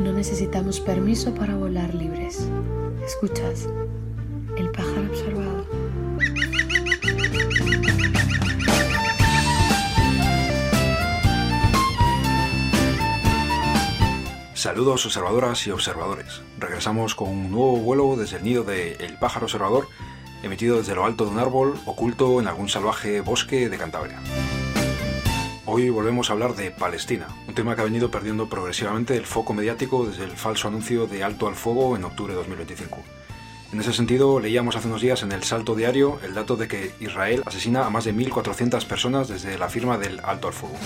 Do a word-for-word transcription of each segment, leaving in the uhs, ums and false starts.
No necesitamos permiso para volar libres. ¿Escuchas? El pájaro observado. Saludos observadoras y observadores. Regresamos con un nuevo vuelo desde el nido de El Pájaro Observador, emitido desde lo alto de un árbol oculto en algún salvaje bosque de Cantabria. Hoy volvemos a hablar de Palestina, un tema que ha venido perdiendo progresivamente el foco mediático desde el falso anuncio de alto al fuego en octubre de dos mil veinticinco. En ese sentido, leíamos hace unos días en el Salto Diario el dato de que Israel asesina a más de mil cuatrocientas personas desde la firma del alto al fuego.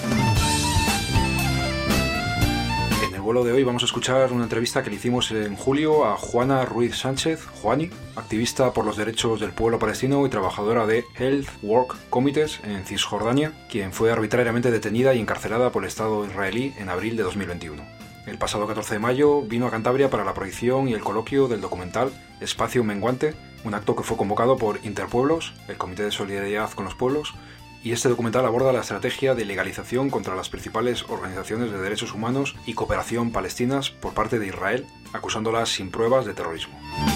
En el vuelo de hoy vamos a escuchar una entrevista que le hicimos en julio a Juana Ruiz Sánchez, Juani, activista por los derechos del pueblo palestino y trabajadora de Health Work Committees en Cisjordania, quien fue arbitrariamente detenida y encarcelada por el Estado israelí en abril de dos mil veintiuno. El pasado catorce de mayo vino a Cantabria para la proyección y el coloquio del documental Espacio Menguante, un acto que fue convocado por Interpueblos, el Comité de Solidaridad con los Pueblos, y este documental aborda la estrategia de legalización contra las principales organizaciones de derechos humanos y cooperación palestinas por parte de Israel, acusándolas sin pruebas de terrorismo.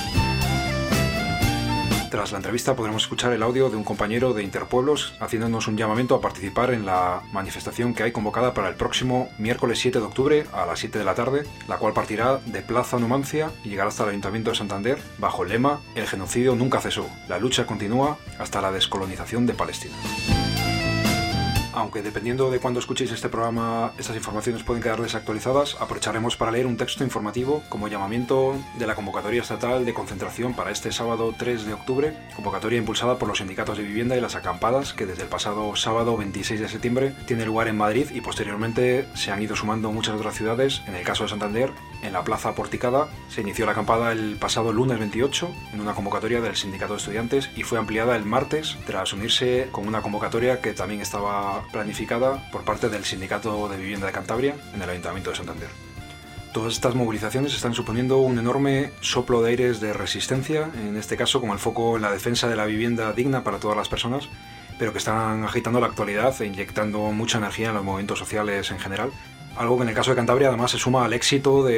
Tras la entrevista podremos escuchar el audio de un compañero de Interpueblos haciéndonos un llamamiento a participar en la manifestación que hay convocada para el próximo miércoles siete de octubre a las siete de la tarde, la cual partirá de Plaza Numancia y llegará hasta el Ayuntamiento de Santander bajo el lema «El genocidio nunca cesó, la lucha continúa hasta la descolonización de Palestina». Aunque dependiendo de cuándo escuchéis este programa, estas informaciones pueden quedar desactualizadas, aprovecharemos para leer un texto informativo como llamamiento de la convocatoria estatal de concentración para este sábado tres de octubre, convocatoria impulsada por los sindicatos de vivienda y las acampadas que desde el pasado sábado veintiséis de septiembre tiene lugar en Madrid y posteriormente se han ido sumando muchas otras ciudades. En el caso de Santander, en la Plaza Porticada, se inició la acampada el pasado lunes veintiocho en una convocatoria del sindicato de estudiantes y fue ampliada el martes tras unirse con una convocatoria que también estaba planificada por parte del Sindicato de Vivienda de Cantabria en el Ayuntamiento de Santander. Todas estas movilizaciones están suponiendo un enorme soplo de aires de resistencia, en este caso con el foco en la defensa de la vivienda digna para todas las personas, pero que están agitando la actualidad e inyectando mucha energía en los movimientos sociales en general, algo que en el caso de Cantabria además se suma al éxito de